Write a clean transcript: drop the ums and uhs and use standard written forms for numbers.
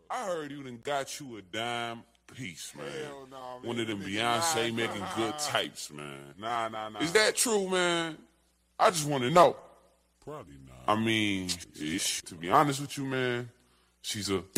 I heard you done got you a dime piece, man. Hell nah, man. One of them Beyonce making good types, man. Nah. Is that true, man? I just want to know. Probably not. I mean, to be honest with you, man, she's a